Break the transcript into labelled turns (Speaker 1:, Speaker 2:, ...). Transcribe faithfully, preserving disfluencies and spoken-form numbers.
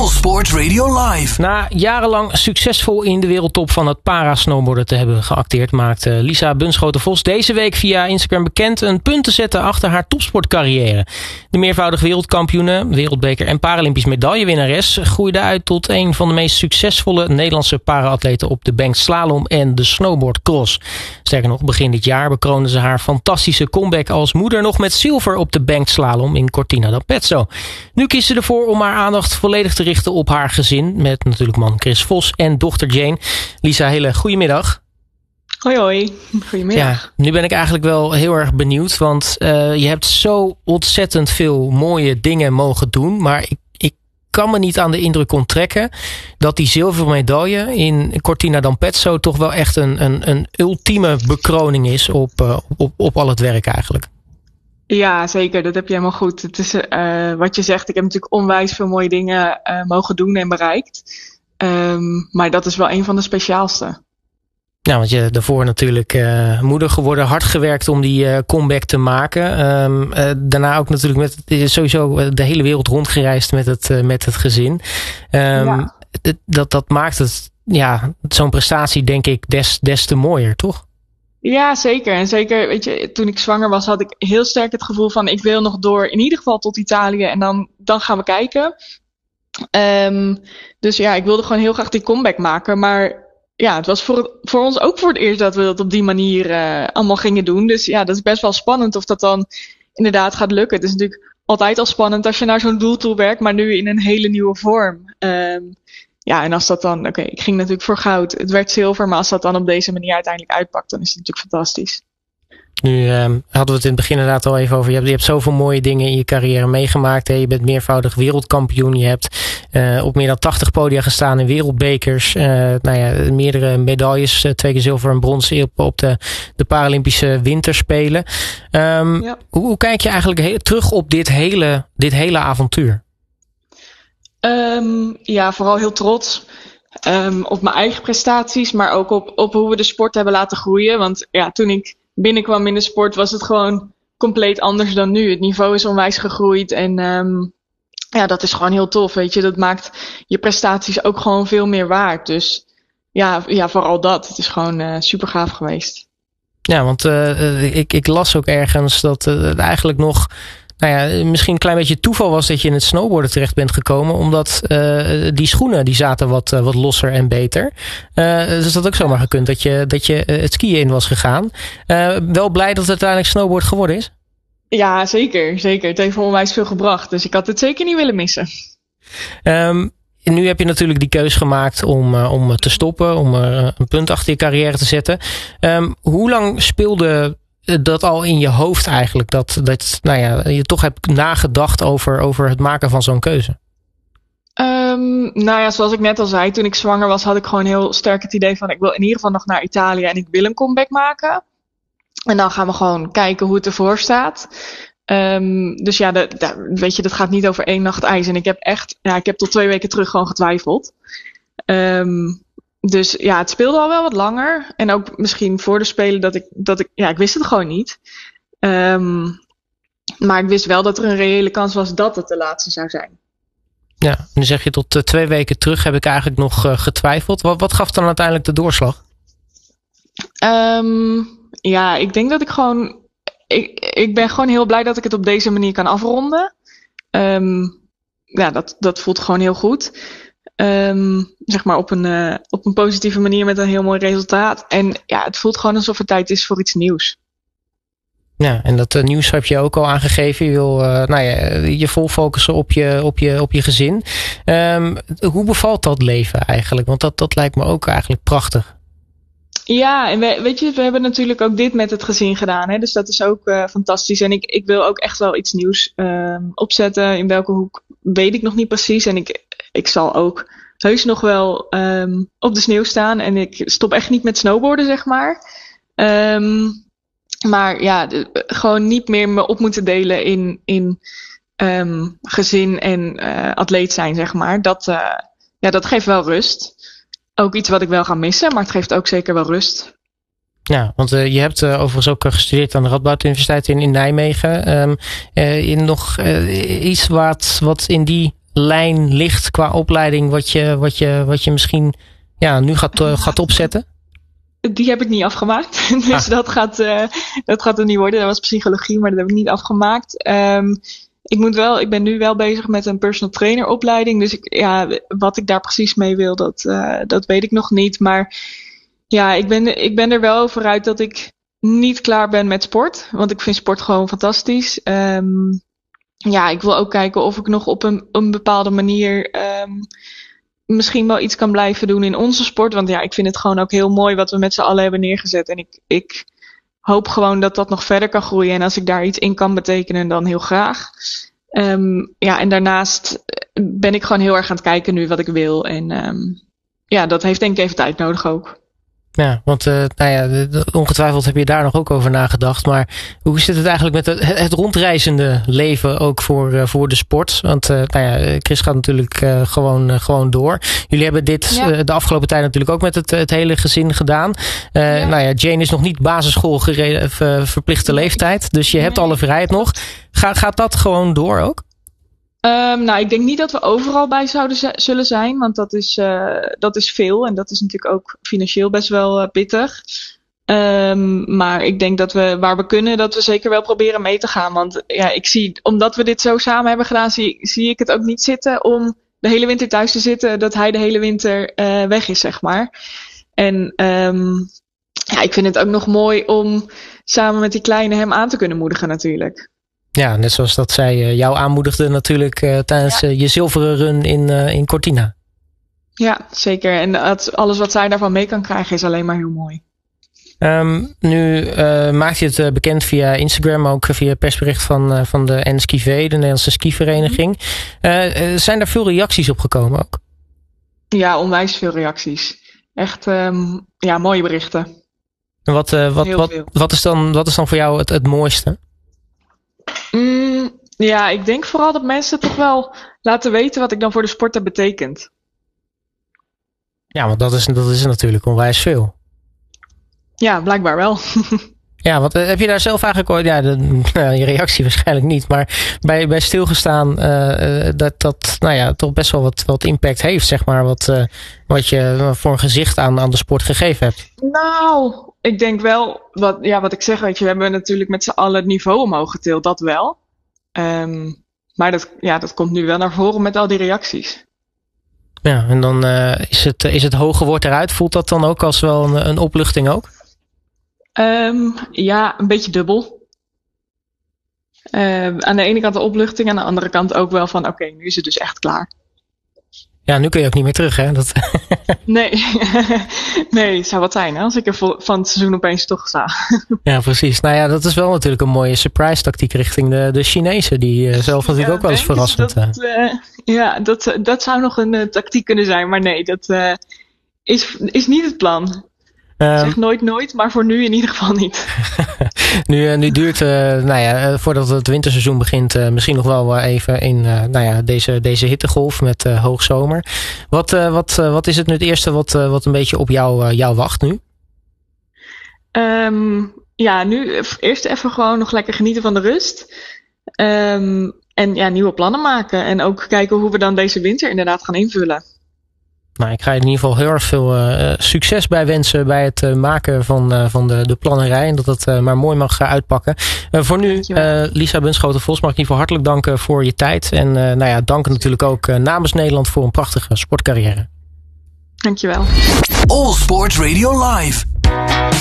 Speaker 1: Sport Radio Live.
Speaker 2: Na jarenlang succesvol in de wereldtop van het para-snowboarden te hebben geacteerd, maakte Lisa Bunschoten-Vos deze week via Instagram bekend een punt te zetten achter haar topsportcarrière. De meervoudig wereldkampioene, wereldbeker en Paralympisch medaillewinnares groeide uit tot een van de meest succesvolle Nederlandse para-atleten op de banked slalom en de snowboardcross. Sterker nog, begin dit jaar bekroonde ze haar fantastische comeback als moeder nog met zilver op de banked slalom in Cortina d'Ampezzo. Nu kiest ze ervoor om haar aandacht volledig te richten op haar gezin, met natuurlijk man Chris Vos en dochter Jane. Lisa, hele goedemiddag.
Speaker 3: Hoi hoi, goedemiddag.
Speaker 2: Ja, nu ben ik eigenlijk wel heel erg benieuwd, want uh, je hebt zo ontzettend veel mooie dingen mogen doen, maar ik, ik kan me niet aan de indruk onttrekken dat die zilveren medaille in Cortina d'Ampezzo toch wel echt een, een, een ultieme bekroning is op, uh, op, op al het werk eigenlijk.
Speaker 3: Ja, zeker. Dat heb je helemaal goed. Het is uh, wat je zegt. Ik heb natuurlijk onwijs veel mooie dingen uh, mogen doen en bereikt. Um, maar dat is wel een van de speciaalste.
Speaker 2: Ja, want je daarvoor natuurlijk uh, moeder geworden, hard gewerkt om die uh, comeback te maken. Um, uh, daarna ook natuurlijk met sowieso de hele wereld rondgereisd met het, uh, met het gezin. Um, ja. d- dat, dat maakt het, ja, zo'n prestatie denk ik des, des te mooier, toch?
Speaker 3: Ja, zeker. En zeker, weet je, toen ik zwanger was, had ik heel sterk het gevoel van ik wil nog door in ieder geval tot Italië en dan, dan gaan we kijken. Um, dus ja, ik wilde gewoon heel graag die comeback maken. Maar ja, het was voor, het, voor ons ook voor het eerst dat we dat op die manier uh, allemaal gingen doen. Dus ja, dat is best wel spannend of dat dan inderdaad gaat lukken. Het is natuurlijk altijd al spannend als je naar zo'n doel toe werkt, maar nu in een hele nieuwe vorm. Um, Ja, en als dat dan, oké, okay, ik ging natuurlijk voor goud. Het werd zilver, maar als dat dan op deze manier uiteindelijk uitpakt, dan is het natuurlijk fantastisch.
Speaker 2: Nu uh, hadden we het in het begin inderdaad al even over. Je hebt, je hebt zoveel mooie dingen in je carrière meegemaakt. Hè? Je bent meervoudig wereldkampioen. Je hebt uh, op meer dan tachtig podia gestaan in wereldbekers. Uh, nou ja, meerdere medailles. Uh, twee keer zilver en brons op, op de, de Paralympische winterspelen. Um, ja. hoe, hoe kijk je eigenlijk he- terug op dit hele, dit hele avontuur?
Speaker 3: Um, ja, vooral heel trots um, op mijn eigen prestaties, maar ook op, op hoe we de sport hebben laten groeien. Want ja, toen ik binnenkwam in de sport was het gewoon compleet anders dan nu. Het niveau is onwijs gegroeid en um, ja, dat is gewoon heel tof, weet je. Dat maakt je prestaties ook gewoon veel meer waard. Dus ja, ja vooral dat. Het is gewoon uh, super gaaf geweest.
Speaker 2: Ja, want uh, ik, ik las ook ergens dat uh, het eigenlijk nog... Nou ja, misschien een klein beetje toeval was dat je in het snowboarden terecht bent gekomen. Omdat uh, die schoenen die zaten wat, uh, wat losser en beter. Uh, dus dat had ook zomaar gekund dat je, dat je uh, het skiën in was gegaan. Uh, wel blij dat het uiteindelijk snowboard geworden is?
Speaker 3: Ja, zeker. Zeker. Het heeft me onwijs veel gebracht. Dus ik had het zeker niet willen missen.
Speaker 2: Um, En nu heb je natuurlijk die keus gemaakt om, uh, om te stoppen. Om uh, een punt achter je carrière te zetten. Um, hoe lang speelde... dat al in je hoofd eigenlijk, dat, dat nou ja, je toch hebt nagedacht over, over het maken van zo'n keuze?
Speaker 3: Um, nou ja, zoals ik net al zei, toen ik zwanger was, had ik gewoon heel sterk het idee van ik wil in ieder geval nog naar Italië en ik wil een comeback maken. En dan gaan we gewoon kijken hoe het ervoor staat. Um, dus ja, de, de, weet je, dat gaat niet over één nacht ijs. En ik heb echt, ja, ik heb tot twee weken terug gewoon getwijfeld. Um, Dus ja, het speelde al wel wat langer. En ook misschien voor de Spelen dat ik, dat ik, ja, ik wist het gewoon niet. Um, maar ik wist wel dat er een reële kans was dat het de laatste zou zijn.
Speaker 2: Ja, nu zeg je tot uh, twee weken terug heb ik eigenlijk nog uh, getwijfeld. Wat, wat gaf dan uiteindelijk de doorslag?
Speaker 3: Um, ja, ik denk dat ik gewoon, ik, ik ben gewoon heel blij dat ik het op deze manier kan afronden. Um, ja, dat, dat voelt gewoon heel goed. Um, zeg maar op een, uh, op een positieve manier met een heel mooi resultaat. En ja, het voelt gewoon alsof het tijd is voor iets nieuws.
Speaker 2: Ja, en dat uh, nieuws heb je ook al aangegeven. Je wil uh, nou ja, je vol focussen op je, op je, op je gezin. Um, hoe bevalt dat leven eigenlijk? Want dat, dat lijkt me ook eigenlijk prachtig.
Speaker 3: Ja, en we, weet je, we hebben natuurlijk ook dit met het gezin gedaan. Hè? Dus dat is ook uh, fantastisch. En ik, ik wil ook echt wel iets nieuws uh, opzetten. In welke hoek weet ik nog niet precies. En ik, ik zal ook heus nog wel um, op de sneeuw staan. En ik stop echt niet met snowboarden, zeg maar. Um, maar ja, de, gewoon niet meer me op moeten delen in, in um, gezin en uh, atleet zijn, zeg maar. Dat, uh, ja, dat geeft wel rust. Ook iets wat ik wel ga missen, maar het geeft ook zeker wel rust.
Speaker 2: Ja, want uh, je hebt uh, overigens ook uh, gestudeerd aan de Radboud Universiteit in, in Nijmegen. Um, uh, in nog uh, iets wat, wat in die lijn ligt qua opleiding wat je, wat je, wat je misschien ja, nu gaat, uh, gaat opzetten?
Speaker 3: Die heb ik niet afgemaakt. Dus ah. dat, gaat, uh, dat gaat er niet worden. Dat was psychologie, maar dat heb ik niet afgemaakt. Um, ik, moet wel, ik ben nu wel bezig met een personal trainer opleiding. Dus ik, ja, wat ik daar precies mee wil, dat, uh, dat weet ik nog niet. Maar ja, ik ben, ik ben er wel over uit dat ik niet klaar ben met sport. Want ik vind sport gewoon fantastisch. Um, ja, ik wil ook kijken of ik nog op een, een bepaalde manier um, misschien wel iets kan blijven doen in onze sport. Want ja, ik vind het gewoon ook heel mooi wat we met z'n allen hebben neergezet. En ik, ik hoop gewoon dat dat nog verder kan groeien. En als ik daar iets in kan betekenen, dan heel graag. Um, ja, en daarnaast ben ik gewoon heel erg aan het kijken nu wat ik wil. En um, ja, dat heeft denk ik even tijd nodig ook.
Speaker 2: Ja, want uh, nou ja, de, de, ongetwijfeld heb je daar nog ook over nagedacht. Maar hoe zit het eigenlijk met het, het rondreizende leven ook voor, uh, voor de sport? Want uh, nou ja, Chris gaat natuurlijk uh, gewoon, uh, gewoon door. Jullie hebben dit ja. uh, de afgelopen tijd natuurlijk ook met het, het hele gezin gedaan. Uh, ja. Nou ja, Jane is nog niet basisschool gereden, uh, verplichte leeftijd. Dus je hebt nee. alle vrijheid nog. Ga, gaat dat gewoon door ook?
Speaker 3: Um, nou, ik denk niet dat we overal bij zouden z- zullen zijn, want dat is, uh, dat is veel en dat is natuurlijk ook financieel best wel uh, pittig. Um, maar ik denk dat we, waar we kunnen, dat we zeker wel proberen mee te gaan. Want ja, ik zie, omdat we dit zo samen hebben gedaan, zie, zie ik het ook niet zitten om de hele winter thuis te zitten, dat hij de hele winter uh, weg is, zeg maar. En um, ja, ik vind het ook nog mooi om samen met die kleine hem aan te kunnen moedigen natuurlijk.
Speaker 2: Ja, net zoals dat zij uh, jou aanmoedigde natuurlijk uh, tijdens ja. uh, je zilveren run in, uh, in Cortina.
Speaker 3: Ja, zeker. En dat, alles wat zij daarvan mee kan krijgen is alleen maar heel mooi.
Speaker 2: Um, nu uh, maak je het uh, bekend via Instagram, ook via persbericht van, uh, van de N S K I V, de Nederlandse skivereniging. Uh, uh, zijn daar veel reacties op gekomen ook?
Speaker 3: Ja, onwijs veel reacties. Echt um, ja, mooie berichten.
Speaker 2: En wat, uh, wat, wat, wat, is dan, wat is dan voor jou het, het mooiste?
Speaker 3: Mm, ja, ik denk vooral dat mensen toch wel laten weten wat ik dan voor de sport heb betekend.
Speaker 2: Ja, want dat is, dat is natuurlijk onwijs veel.
Speaker 3: Ja, blijkbaar wel.
Speaker 2: Ja, want uh, heb je daar zelf eigenlijk ooit, ja, de, nou, je reactie waarschijnlijk niet, maar bij, bij stilgestaan uh, uh, dat dat, nou ja, toch best wel wat, wat impact heeft, zeg maar, wat, uh, wat je voor een gezicht aan, aan de sport gegeven hebt?
Speaker 3: Nou, ik denk wel, wat, ja, wat ik zeg, weet je, we hebben natuurlijk met z'n allen het niveau omhoog getild, dat wel. Um, maar dat, ja, dat komt nu wel naar voren met al die reacties.
Speaker 2: Ja, en dan uh, is, het, is het hoge woord eruit. Voelt dat dan ook als wel een, een opluchting ook?
Speaker 3: Um, ja, een beetje dubbel. Uh, aan de ene kant de opluchting, aan de andere kant ook wel van oké, okay, nu is het dus echt klaar.
Speaker 2: Ja, nu kun je ook niet meer terug, hè? Dat...
Speaker 3: nee, nee, het zou wat zijn hè, als ik er van het seizoen opeens toch sta. Ja,
Speaker 2: precies. Nou ja, dat is wel natuurlijk een mooie surprise tactiek richting de, de Chinezen, die uh, zelf natuurlijk ja, ook wel eens verrassend.
Speaker 3: Dat, uh, ja, dat, dat zou nog een uh, tactiek kunnen zijn, maar nee, dat uh, is, is niet het plan. Um, zeg nooit nooit, maar voor nu in ieder geval niet.
Speaker 2: nu, nu duurt, uh, nou ja, voordat het winterseizoen begint, uh, misschien nog wel even in uh, nou ja, deze, deze hittegolf met uh, hoogzomer. Wat, uh, wat, uh, wat is het nu het eerste wat, uh, wat een beetje op jou, uh, jou wacht nu?
Speaker 3: Um, ja, nu eerst even gewoon nog lekker genieten van de rust. Um, en ja, nieuwe plannen maken. En ook kijken hoe we dan deze winter inderdaad gaan invullen.
Speaker 2: Nou, ik ga je in ieder geval heel erg veel uh, succes bij wensen bij het uh, maken van, uh, van de, de plannerij. En dat het uh, maar mooi mag uh, uitpakken. Uh, voor nu, uh, Lisa Bunschoten-Vos, mag ik in ieder geval hartelijk danken voor je tijd. En uh, nou ja, dank natuurlijk ook uh, namens Nederland voor een prachtige sportcarrière.
Speaker 3: Dankjewel.
Speaker 1: All Sports Radio Live.